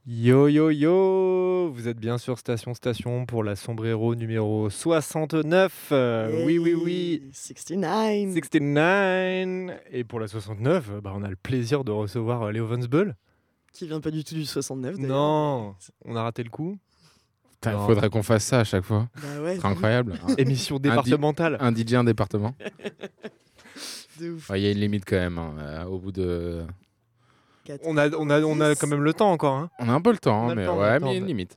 Yo yo yo, vous êtes bien sur Station pour la Sombrero numéro 69. Oui oui oui, 69. 69. Et pour la 69, on a le plaisir de recevoir Léo Vonsbull. Qui vient pas du tout du 69 d'ailleurs. Non, on a raté le coup. Il Non. faudrait qu'on fasse ça à chaque fois. Bah ouais. C'est incroyable. Émission départementale. Un DJ, un département. De ouf. Il y a une limite quand même. Au bout de... On a quand même le temps encore. Hein. On a un peu le temps, On a le mais temps, ouais, mais il y a une limite.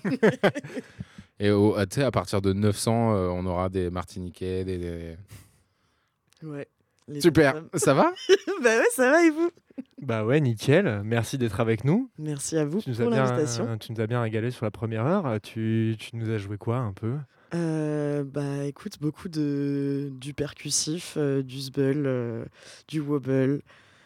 Et tu sais, à partir de 900, on aura des Martiniquais, des... Ouais. Les Super, femmes. ça va? Bah ouais, ça va et vous? Bah ouais, nickel. Merci d'être avec nous. Merci à vous Tu nous pour as l'invitation. tu nous as bien régalé sur la première heure. Tu nous as joué quoi un peu? Bah écoute, beaucoup du percussif, du zbeul, du wobble,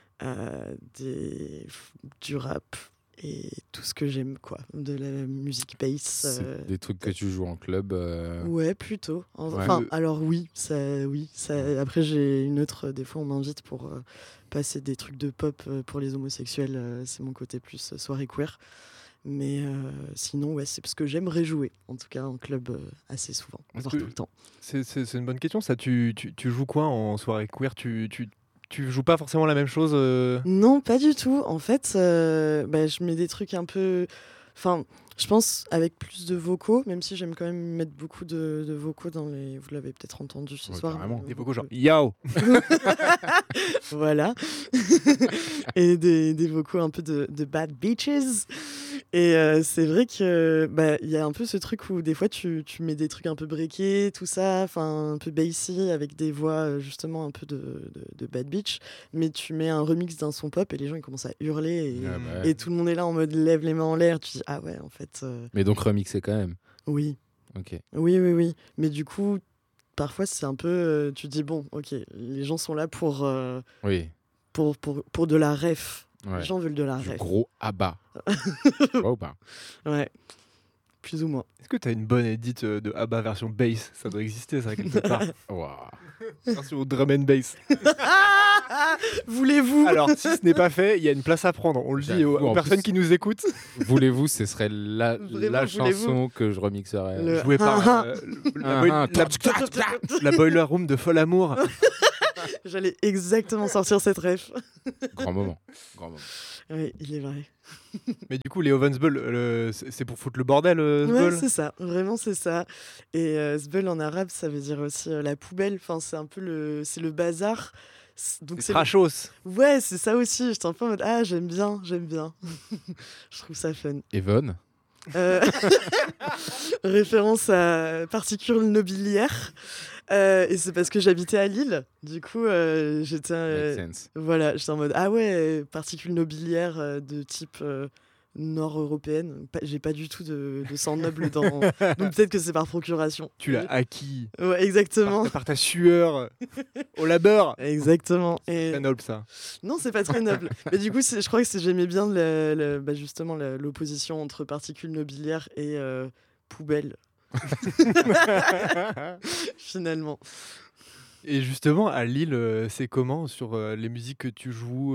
du rap et tout ce que j'aime quoi, de la musique bass. C'est des trucs que tu joues en club. Ouais, plutôt. Ouais. Enfin, alors oui. Après, j'ai une autre. Des fois, on m'invite pour passer des trucs de pop pour les homosexuels. C'est mon côté plus soirée queer. Mais sinon, ouais, c'est parce que j'aimerais jouer, en tout cas en club assez souvent, voire tout le temps. C'est une bonne question. Ça, tu joues quoi en soirée queer? Tu joues pas forcément la même chose Non, pas du tout. En fait, je mets des trucs un peu. Enfin, je pense avec plus de vocaux, même si j'aime quand même mettre beaucoup de vocaux dans les. Vous l'avez peut-être entendu ce Ouais, soir. carrément. Des vocaux genre Yo. Voilà. Et des vocaux un peu de bad bitches. Et c'est vrai que il y a un peu ce truc où des fois tu mets des trucs un peu breakés, tout ça, enfin un peu bassy avec des voix justement un peu de bad bitch, mais tu mets un remix d'un son pop et les gens ils commencent à hurler et tout le monde est là en mode lève les mains en l'air. Tu dis ah ouais en fait. Mais donc remixé quand même. Oui. Ok. Oui. Mais du coup parfois c'est un peu tu dis bon ok les gens sont là pour Oui. pour de la ref. Ouais. Les gens veulent de la Du ref. gros abat. Oh, bah. Ouais. Plus ou moins. Est-ce que t'as une bonne edit de ABBA version bass? Ça doit exister ça quelque part. Ouah. Version drum and bass. Voulez-vous? Alors si ce n'est pas fait, il y a une place à prendre. On le dit aux En personnes plus- qui nous écoutent. Voulez-vous, ce serait la Vraiment, chanson que je remixerais. Le- Jouée par la Boiler Room de Fol Amour. J'allais exactement sortir cette ref. Grand moment. Grand moment. Oui, il est vrai. Mais du coup, Léo Vonsbull, c'est pour foutre le bordel, Ouais, Zbull. c'est ça. Vraiment, c'est ça. Et zbeul en arabe, ça veut dire aussi la poubelle. Enfin, c'est un peu c'est le bazar. Donc C'est trashos. Ouais, c'est ça aussi. J'étais un peu en mode ah, j'aime bien. Je trouve ça fun. Yvonne. Référence à particules nobiliaires. Et c'est parce que j'habitais à Lille. Du coup, j'étais. Make sense. Voilà, j'étais en mode ah ouais, particules nobiliaires de type nord-européenne. J'ai pas du tout de sang noble dans. Donc peut-être que c'est par procuration. Tu l'as acquis Ouais, exactement. par ta sueur au labeur. Exactement. C'est Et très noble ça. non, c'est pas très noble. Mais du coup, je crois que j'aimais bien justement l'opposition entre particules nobiliaires et poubelle. Finalement. Et justement, à Lille, c'est comment sur les musiques que tu joues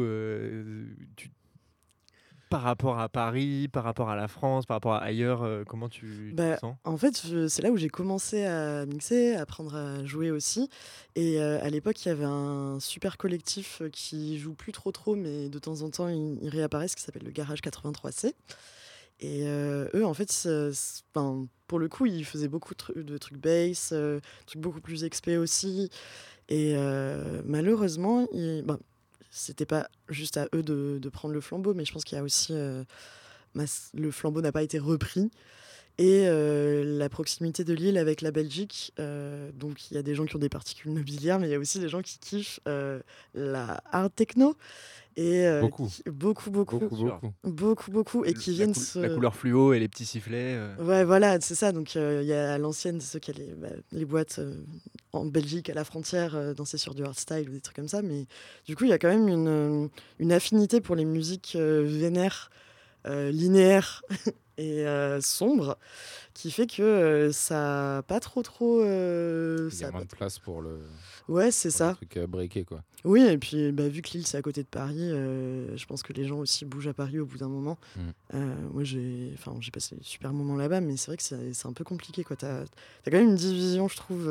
par rapport à Paris, par rapport à la France, par rapport à ailleurs, comment tu te sens? En fait, c'est là où j'ai commencé à mixer, à apprendre à jouer aussi. Et à l'époque, il y avait un super collectif qui joue plus trop, mais de temps en temps, ils réapparaissent, qui s'appelle le Garage 83C. Et eux, en fait, pour le coup, ils faisaient beaucoup de trucs bass, trucs beaucoup plus XP aussi. Et malheureusement, c'était pas juste à eux de prendre le flambeau, mais je pense qu'il y a aussi le flambeau n'a pas été repris. Et la proximité de Lille avec la Belgique, donc il y a des gens qui ont des particules nobiliaires, mais il y a aussi des gens qui kiffent la hard techno. Et Beaucoup. Beaucoup, et qui viennent La couleur fluo et les petits sifflets. Ouais, voilà, c'est ça. Donc, il y a à l'ancienne, ceux qui allaient les boîtes en Belgique, à la frontière, danser sur du hardstyle ou des trucs comme ça. Mais du coup, il y a quand même une affinité pour les musiques vénères, linéaires, et sombre, qui fait que ça a pas trop... Il y ça a a moins pas- de place pour le, Ouais, c'est pour le ça. truc breaké, quoi. Oui, et puis vu que Lille, c'est à côté de Paris, je pense que les gens aussi bougent à Paris au bout d'un moment. Moi, j'ai passé des super moments là-bas, mais c'est vrai que c'est un peu compliqué, quoi. T'as quand même une division, je trouve,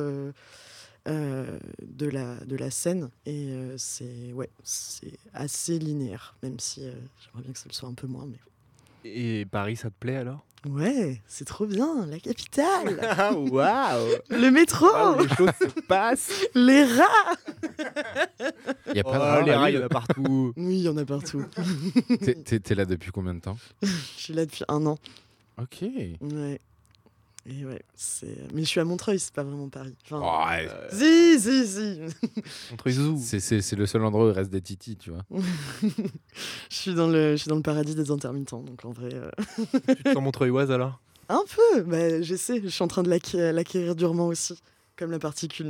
de la scène, et c'est assez linéaire, même si j'aimerais bien que ça le soit un peu moins. Mais... Et Paris, ça te plaît alors? Ouais, c'est trop bien, la capitale, Ah, waouh! le métro, Waouh, les choses se passent! les rats. Il n'y a pas de Oh, rats les à rats, il y Lille. en a partout. Oui, il y en a partout. T'es là depuis combien de temps? Je suis là depuis 1 an. Ok. Ouais. Et ouais, mais je suis à Montreuil, c'est pas vraiment Paris. Enfin, Oh, ouais. si. Montreuil-Zoo. C'est le seul endroit où il reste des titis, tu vois. Je suis dans le paradis des intermittents, donc en vrai... Tu te sens montreuilloise alors? Un peu, bah, j'essaie, je suis en train de l'acquérir durement aussi, comme la particule.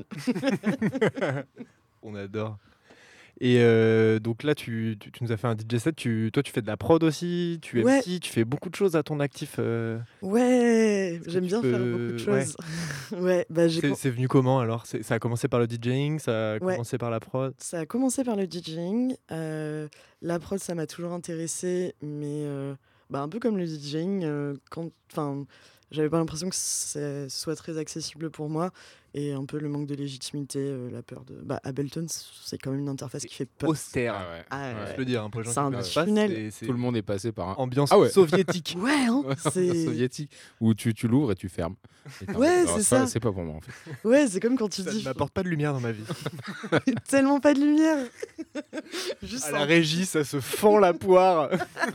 On adore. Et donc là, tu nous as fait un DJ set. Toi, tu fais de la prod aussi, tu Ouais. MC, tu fais beaucoup de choses à ton actif. Ouais, que j'aime tu bien faire beaucoup de choses. Ouais, bah, C'est venu comment alors? Ça a commencé par le DJing, ça a Ouais. commencé par la prod? Ça a commencé par le DJing. La prod, ça m'a toujours intéressée, mais un peu comme le DJing, j'avais pas l'impression que ce soit très accessible pour moi, et un peu le manque de légitimité, la peur de... Ableton, c'est quand même une interface qui fait peur. Austère. Ah ouais. Ah, Faut ouais. se le dire, hein, pour les gens C'est qui un connaissent pas, tunnel. c'est Tout le monde est passé par un ambiance Ah ouais. soviétique. Ouais, hein, c'est... soviétique où tu l'ouvres et tu fermes. Et t'es en Ouais, mode, c'est pas- ça. C'est pas pour moi, en fait. Ouais, c'est comme quand tu Ça dis... ne m'apporte pas de lumière dans ma vie. tellement pas de lumière. Juste À la régie, ça se fend la poire.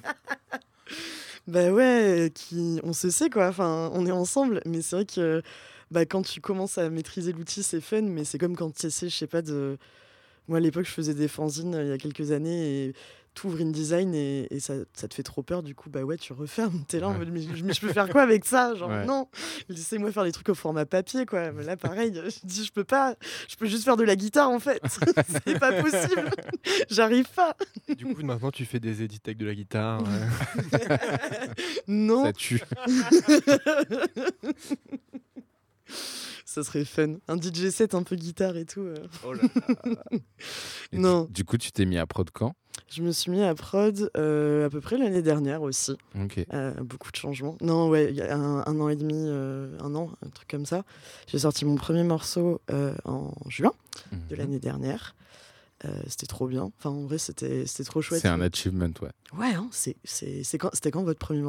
Bah ouais, on se sait quoi, enfin, on est ensemble, mais c'est vrai que quand tu commences à maîtriser l'outil, c'est fun, mais c'est comme quand tu essaies, je sais pas, Moi, à l'époque, je faisais des fanzines il y a quelques années, et t'ouvres InDesign et ça te fait trop peur, du coup, ouais, tu refermes, t'es là en Ouais. mode, mais je peux faire quoi avec ça? Genre, Ouais. non, laissez-moi faire des trucs au format papier, quoi. Mais là, pareil, je dis, je peux pas, je peux juste faire de la guitare, en fait. C'est pas possible, j'arrive pas. Du coup, maintenant, tu fais des edits avec de la guitare. Non. Ça tue. Ça serait fun. Un DJ set un peu guitare et tout. Oh là là. Et Non. Du coup, tu t'es mis à prod quand? Je me suis mis à prod à peu près l'année dernière aussi. Ok. Beaucoup de changements. Non, ouais, il y a un an et demi, un an, un truc comme ça. J'ai sorti mon premier morceau en juin de l'année dernière. C'était trop bien. Enfin, en vrai, c'était trop chouette. C'est un achievement, ouais. Ouais, hein, c'était quand votre premier morceau?